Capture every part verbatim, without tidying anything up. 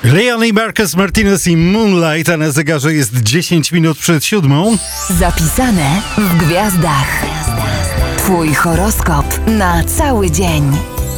Leon i Marcus Martinez i Moonlight, a na zegarze jest dziesięć minut przed siódmą. Zapisane w gwiazdach. Twój horoskop na cały dzień.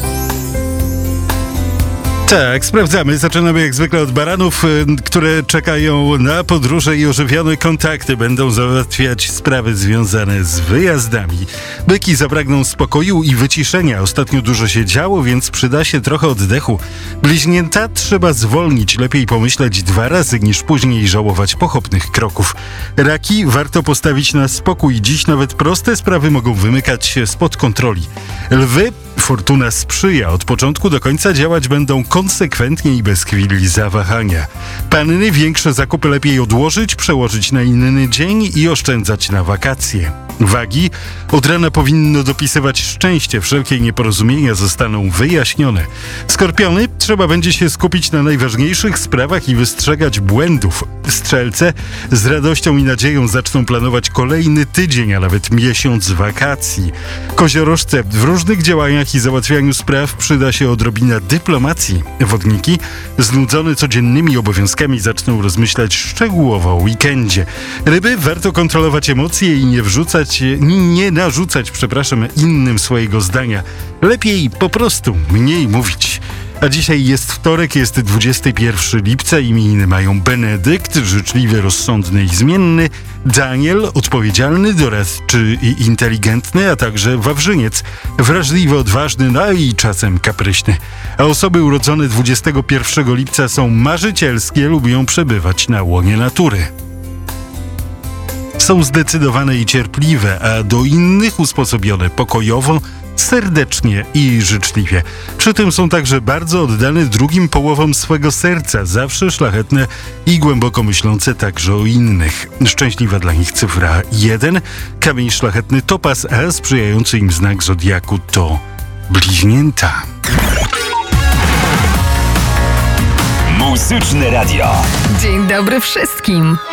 Tak, sprawdzamy. Zaczynamy jak zwykle od baranów, które czekają na podróże i ożywione kontakty. Będą załatwiać sprawy związane z wyjazdami. Byki zapragną spokoju i wyciszenia. Ostatnio dużo się działo, więc przyda się trochę oddechu. Bliźnięta, trzeba zwolnić. Lepiej pomyśleć dwa razy, niż później żałować pochopnych kroków. Raki, warto postawić na spokój. Dziś nawet proste sprawy mogą wymykać się spod kontroli. Lwy, fortuna sprzyja. Od początku do końca działać będą konsekwentnie i bez chwili zawahania. Panny, większe zakupy lepiej odłożyć, przełożyć na inny dzień i oszczędzać na wakacje. Wagi, od rana powinno dopisywać szczęście. Wszelkie nieporozumienia zostaną wyjaśnione. Skorpiony, trzeba będzie się skupić na najważniejszych sprawach i wystrzegać błędów. Strzelce, z radością i nadzieją zaczną planować kolejny tydzień, a nawet miesiąc wakacji. Koziorożce, w różnych działaniach i załatwianiu spraw przyda się odrobina dyplomacji. Wodniki, znudzone codziennymi obowiązkami, zaczną rozmyślać szczegółowo o weekendzie. Ryby, warto kontrolować emocje i nie wrzucać, nie narzucać, przepraszam, innym swojego zdania. Lepiej po prostu mniej mówić. A dzisiaj jest wtorek, jest dwudziestego pierwszego lipca, imieniny mają Benedykt, życzliwy, rozsądny i zmienny, Daniel, odpowiedzialny, doradczy i inteligentny, a także Wawrzyniec, wrażliwy, odważny, no i czasem kapryśny. A osoby urodzone dwudziestego pierwszego lipca są marzycielskie, lubią przebywać na łonie natury. Są zdecydowane i cierpliwe, a do innych usposobione pokojowo, serdecznie i życzliwie. Przy tym są także bardzo oddane drugim połowom swego serca, zawsze szlachetne i głęboko myślące także o innych. Szczęśliwa dla nich cyfra jeden, kamień szlachetny topaz, a sprzyjający im znak zodiaku to bliźnięta. Muzyczne Radio. Dzień dobry wszystkim.